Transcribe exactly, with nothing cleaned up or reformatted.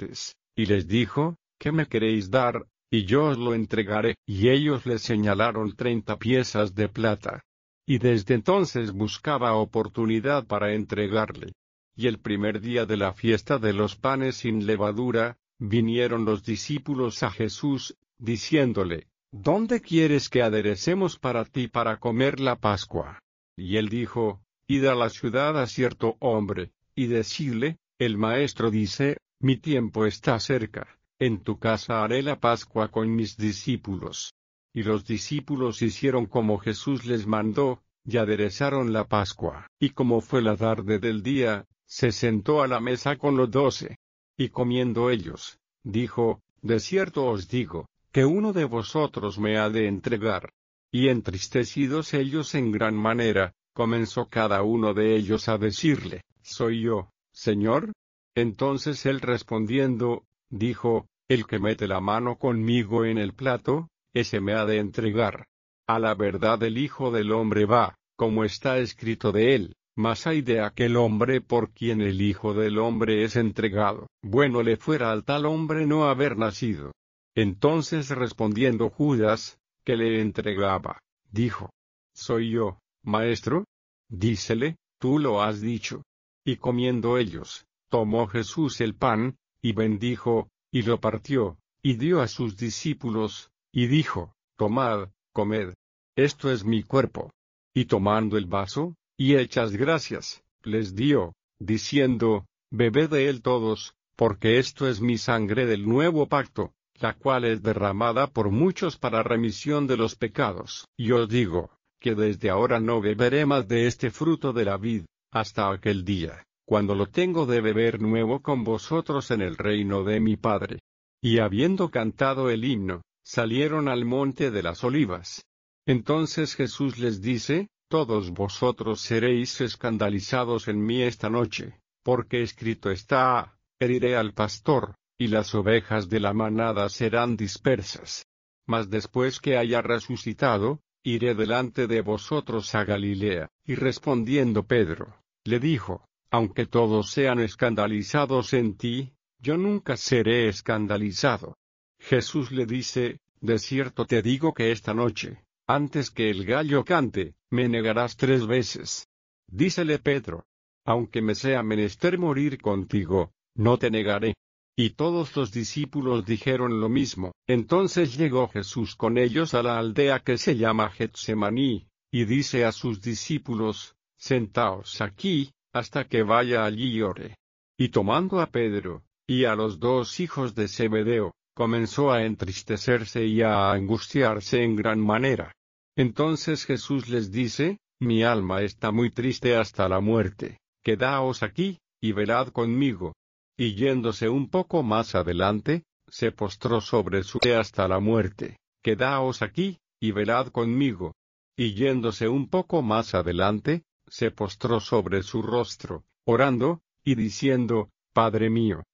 presentes, y les dijo, ¿qué me queréis dar? Y yo os lo entregaré. Y ellos le señalaron treinta piezas de plata. Y desde entonces buscaba oportunidad para entregarle. Y el primer día de la fiesta de los panes sin levadura, vinieron los discípulos a Jesús, diciéndole, ¿dónde quieres que aderecemos para ti para comer la Pascua? Y él dijo, id a la ciudad a cierto hombre, y decidle, el maestro dice, mi tiempo está cerca, en tu casa haré la Pascua con mis discípulos. Y los discípulos hicieron como Jesús les mandó, y aderezaron la Pascua. Y como fue la tarde del día, se sentó a la mesa con los doce. Y comiendo ellos, dijo, de cierto os digo, que uno de vosotros me ha de entregar. Y entristecidos ellos en gran manera, comenzó cada uno de ellos a decirle, ¿soy yo, Señor? Entonces él respondiendo, dijo, el que mete la mano conmigo en el plato, ese me ha de entregar. A la verdad el Hijo del Hombre va, como está escrito de él, mas hay de aquel hombre por quien el Hijo del Hombre es entregado. Bueno le fuera al tal hombre no haber nacido. Entonces respondiendo Judas, que le entregaba, dijo, ¿soy yo, maestro? Dícele, tú lo has dicho. Y comiendo ellos, tomó Jesús el pan, y bendijo, y lo partió, y dio a sus discípulos, y dijo, tomad, comed, esto es mi cuerpo. Y tomando el vaso, y hechas gracias, les dio, diciendo, bebed de él todos, porque esto es mi sangre del nuevo pacto, la cual es derramada por muchos para remisión de los pecados. Y os digo, que desde ahora no beberé más de este fruto de la vid, hasta aquel día, cuando lo tengo de beber nuevo con vosotros en el reino de mi Padre. Y habiendo cantado el himno, salieron al monte de las olivas. Entonces Jesús les dice, todos vosotros seréis escandalizados en mí esta noche, porque escrito está, heriré al pastor, y las ovejas de la manada serán dispersas. Mas después que haya resucitado, iré delante de vosotros a Galilea. Y respondiendo Pedro, le dijo, aunque todos sean escandalizados en ti, yo nunca seré escandalizado. Jesús le dice, de cierto te digo que esta noche, antes que el gallo cante, me negarás tres veces. Dícele Pedro, aunque me sea menester morir contigo, no te negaré. Y todos los discípulos dijeron lo mismo. Entonces llegó Jesús con ellos a la aldea que se llama Getsemaní, y dice a sus discípulos, sentaos aquí, hasta que vaya allí y ore. Y tomando a Pedro, y a los dos hijos de Zebedeo, comenzó a entristecerse y a angustiarse en gran manera. Entonces Jesús les dice, mi alma está muy triste hasta la muerte, quedaos aquí, y velad conmigo. Y yéndose un poco más adelante, se postró sobre su lecho hasta la muerte, quedaos aquí, y velad conmigo. Y yéndose un poco más adelante, se postró sobre su rostro, orando, y diciendo, Padre mío,